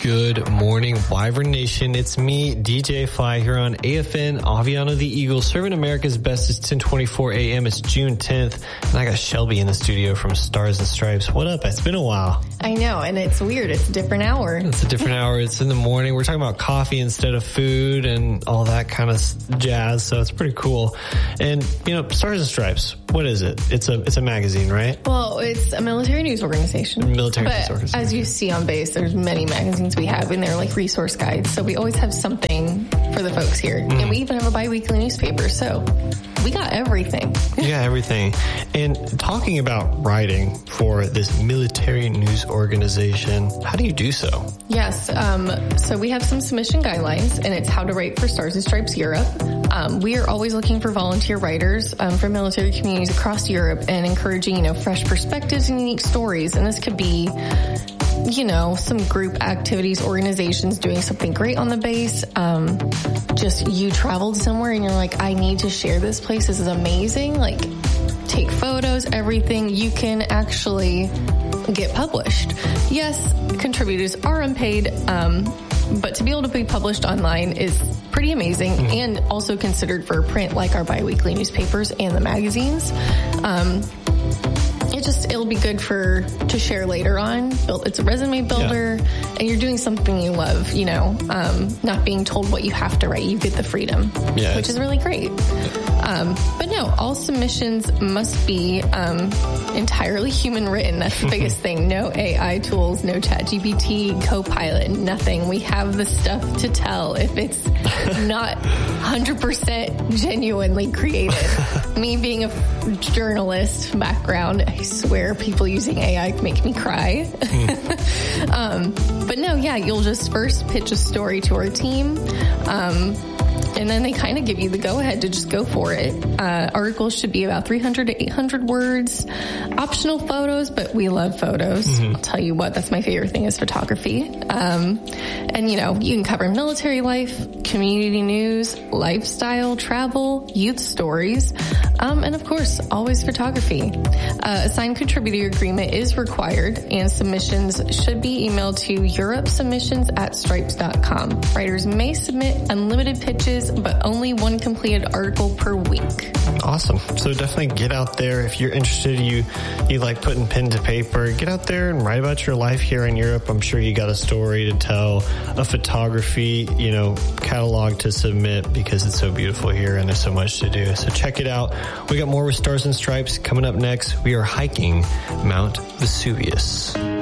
Good morning, Wyvern Nation. It's me, DJ Fly, here on AFN, Aviano the Eagle, serving America's best. It's 10:24 a.m. It's June 10th, and I got Shelby in the studio from Stars and Stripes. What up? It's been a while. I know, and it's weird. It's a different hour. It's a different hour. It's in the morning. We're talking about coffee instead of food and all that kind of jazz, so it's pretty cool. And, you know, Stars and Stripes, what is it? It's a magazine, right? Well, it's a military news organization. News organization. As you see on base, there's many magazines we have, and they're like resource guides. So we always have something for the folks here. And we even have a bi-weekly newspaper. So we got everything. Yeah, everything. And talking about writing for this military news organization, how do you do so? Yes. So we have some submission guidelines, and it's how to write for Stars and Stripes Europe. We are always looking for volunteer writers from military communities across Europe and encouraging, fresh perspectives and unique stories. And this could be, some group activities, organizations doing something great on the base. Just you traveled somewhere and you're like, I need to share this place. This is amazing. Like, take photos, everything. You can actually get published. Yes, contributors are unpaid, but to be able to be published online is pretty amazing and also considered for print like our bi-weekly newspapers and the magazines. It'll be good to share later on. It's a resume builder, and you're doing something you love, not being told what you have to write. You get the freedom, which is really great. But no, all submissions must be entirely human written. That's the biggest thing. No AI tools, no ChatGPT, Copilot, nothing. We have the stuff to tell if it's not 100% genuinely created. Me being a journalist background, I swear people using AI make me cry. But no, you'll just first pitch a story to our team. And then they kind of give you the go-ahead to just go for it. Articles should be about 300 to 800 words. Optional photos, but we love photos. I'll tell you what, that's my favorite thing is photography. And, you can cover military life, community news, lifestyle, travel, youth stories, and, of course, always photography. A signed contributor agreement is required, and submissions should be emailed to europesubmissions@stripes.com. Writers may submit unlimited pitches, but only one completed article per week. Awesome. So definitely get out there. If you're interested, you like putting pen to paper, get out there and write about your life here in Europe. I'm sure you got a story to tell, a photography, catalog to submit because it's so beautiful here and there's so much to do. So check it out. We got more with Stars and Stripes coming up next. We are hiking Mount Vesuvius.